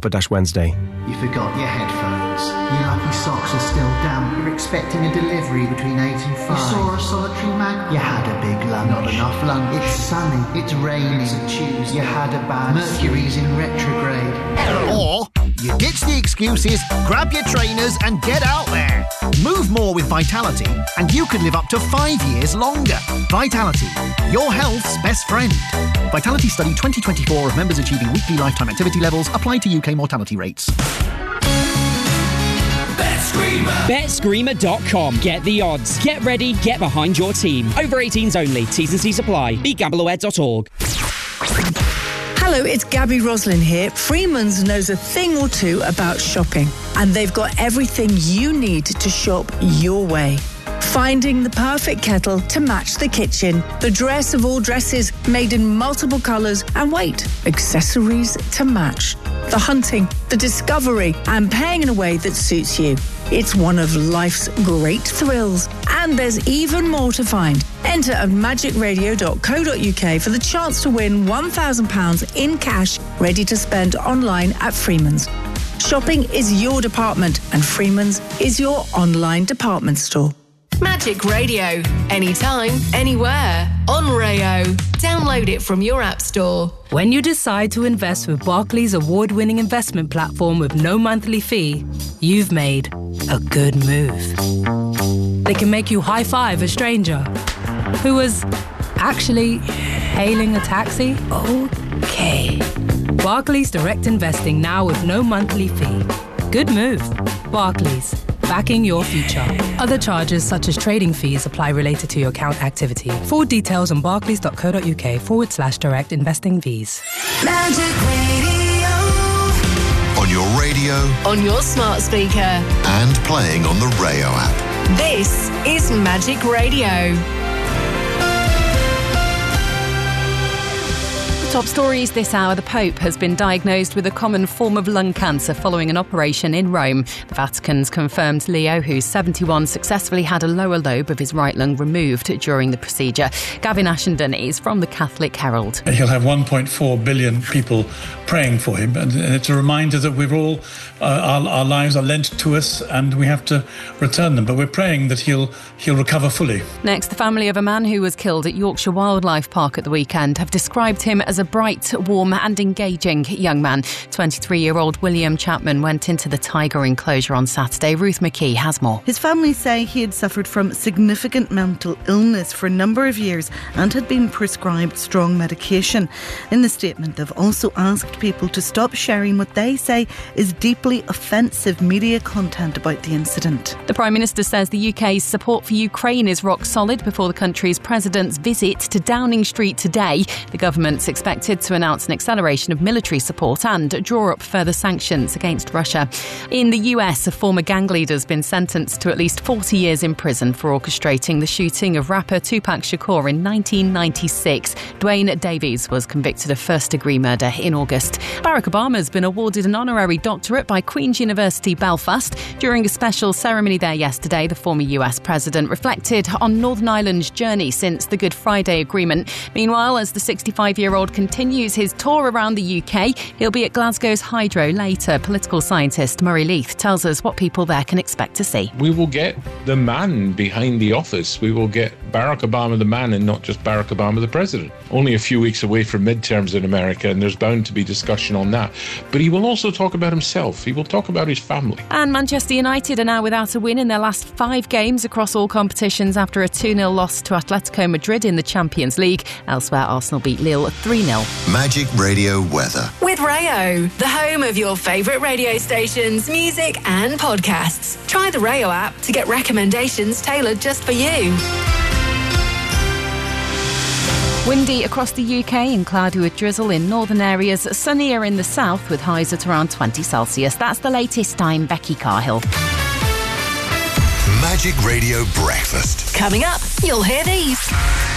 Shopper-Wednesday. You forgot your headphones. Your lucky socks are still damp. You're expecting a delivery between 8 and 5. You saw a solitary magpie. You had a big lunch. Not enough lunch. It's sunny. It's raining. It's a Tuesday. You had a bad Mercury's in retrograde. Or you ditch the excuses, grab your trainers and get out there. Move more with Vitality and you could live up to 5 years longer. Vitality, your health's best friend. Vitality Study 2024 of members achieving weekly lifetime activity levels applied to UK mortality rates. BetScreamer.com. Get the odds. Get ready, get behind your team. Over 18s only. T's and C's apply. BeGambleAware.org. Hello, it's Gabby Roslin here. Freeman's knows a thing or two about shopping, and they've got everything you need to shop your way. Finding the perfect kettle to match the kitchen, the dress of all dresses made in multiple colours, and wait, accessories to match. The hunting, the discovery, and paying in a way that suits you. It's one of life's great thrills. And there's even more to find. Enter at magicradio.co.uk for the chance to win £1,000 in cash ready to spend online at Freeman's. Shopping is your department and Freeman's is your online department store. Magic Radio. Anytime, anywhere. On Rayo. Download it from your app store. When you decide to invest with Barclays award-winning investment platform with no monthly fee, you've made a good move. They can make you high-five a stranger who was actually hailing a taxi. Okay. Barclays Direct Investing now with no monthly fee. Good move. Barclays. Backing your future. Other charges such as trading fees apply related to your account activity. Full details on barclays.co.uk/direct investing fees. Magic Radio. On your radio. On your smart speaker. And playing on the Rayo app. This is Magic Radio. Top stories this hour. The Pope has been diagnosed with a common form of lung cancer following an operation in Rome. The Vatican's confirmed Leo, who's 71, successfully had a lower lobe of his right lung removed during the procedure. Gavin Ashenden is from the Catholic Herald. He'll have 1.4 billion people praying for him, and it's a reminder that we're all, our lives are lent to us and we have to return them. But we're praying that he'll recover fully. Next, the family of a man who was killed at Yorkshire Wildlife Park at the weekend have described him as a bright, warm and engaging young man. 23-year-old William Chapman went into the tiger enclosure on Saturday. Ruth McKee has more. His family say he had suffered from significant mental illness for a number of years and had been prescribed strong medication. In the statement, they've also asked people to stop sharing what they say is deeply offensive media content about the incident. The Prime Minister says the UK's support for Ukraine is rock solid before the country's president's visit to Downing Street today. The government's expected to announce an acceleration of military support and draw up further sanctions against Russia. In the US, a former gang leader has been sentenced to at least 40 years in prison for orchestrating the shooting of rapper Tupac Shakur in 1996. Dwayne Davies was convicted of first-degree murder in August. Barack Obama has been awarded an honorary doctorate by Queen's University Belfast. During a special ceremony there yesterday, the former US president reflected on Northern Ireland's journey since the Good Friday Agreement. Meanwhile, as the 65-year-old continues his tour around the UK, he'll be at Glasgow's Hydro later. Political scientist Murray Leith tells us what people there can expect to see. We will get the man behind the office. We will get Barack Obama the man and not just Barack Obama the president. Only a few weeks away from midterms in America, and there's bound to be discussion on that. But he will also talk about himself. He will talk about his family. And Manchester United are now without a win in their last 5 games across all competitions after a 2-0 loss to Atletico Madrid in the Champions League. Elsewhere, Arsenal beat Lille 3-0. Magic Radio weather. With Rayo, the home of your favourite radio stations, music and podcasts. Try the Rayo app to get recommendations tailored just for you. Windy across the UK and cloudy with drizzle in northern areas. Sunnier in the south with highs at around 20 Celsius. That's the latest. I'm Becky Carhill. Magic Radio Breakfast. Coming up, you'll hear these.